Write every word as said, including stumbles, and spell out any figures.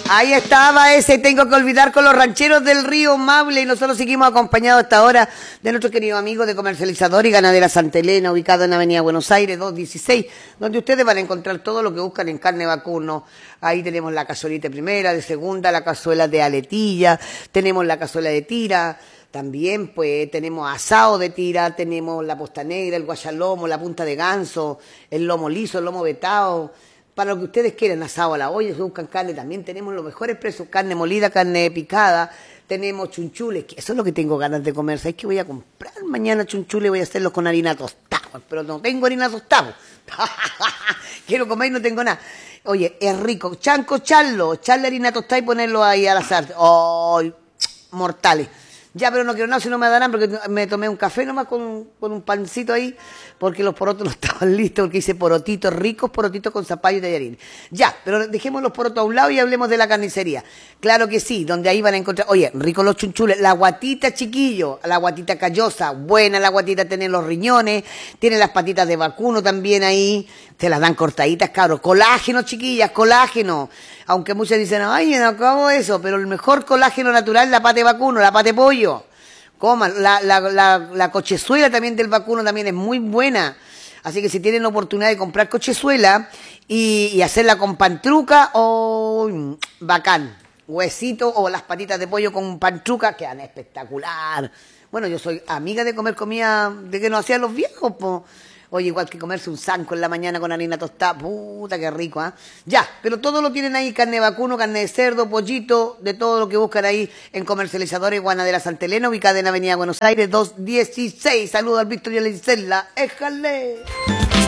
Ahí estaba ese, tengo que olvidar con los rancheros del río Maule y nosotros seguimos acompañados hasta ahora de nuestro querido amigo de comercializador y ganadera Santa Elena, ubicado en Avenida Buenos Aires doscientos dieciséis, donde ustedes van a encontrar todo lo que buscan en carne vacuno. Ahí tenemos la cazuelita primera, de segunda, la cazuela de aletilla, tenemos la cazuela de tira. También pues tenemos asado de tira, tenemos la posta negra, el guayalomo, la punta de ganso, el lomo liso, el lomo vetado. Para lo que ustedes quieran, asado a la olla, si buscan carne, también tenemos los mejores precios, carne molida, carne picada, tenemos chunchules, que eso es lo que tengo ganas de comer. ¿Sabes que voy a comprar mañana chunchules? Voy a hacerlos con harina tostada, pero no tengo harina tostada. Quiero comer y no tengo nada. Oye, es rico. Chanco, charlo, echarle harina tostada y ponerlo ahí al azar. ¡Ay! Mortales. Ya, pero no quiero nada, si no me darán, porque me tomé un café nomás con, con un pancito ahí, porque los porotos no estaban listos, porque hice porotitos ricos, porotitos con zapallo y tallarín. Ya, pero dejemos los porotos a un lado y hablemos de la carnicería. Claro que sí, donde ahí van a encontrar, oye, ricos los chunchules, la guatita chiquillo, la guatita callosa, buena la guatita, tiene los riñones, tiene las patitas de vacuno también ahí, te las dan cortaditas, cabros. Colágeno, chiquillas, colágeno. Aunque muchos dicen, ay, no acabo eso, pero el mejor colágeno natural es la pata de vacuno, la pata de pollo. Coman, la, la, la, la cochezuela también del vacuno también es muy buena. Así que si tienen la oportunidad de comprar cochezuela y, y hacerla con pantruca, oh, bacán. Huesito o las patitas de pollo con pantruca, quedan espectacular. Bueno, yo soy amiga de comer comida de que nos hacían los viejos, po. Oye, igual que comerse un zanco en la mañana con harina tostada, puta, qué rico, ¿ah? ¿eh? Ya, pero todo lo tienen ahí, carne de vacuno, carne de cerdo, pollito, de todo lo que buscan ahí en Comercializadores Guanadera Santa Elena, ubicada en Avenida Buenos Aires doscientos dieciséis. Saludos al Víctor y a la Isela. ¡Éjale!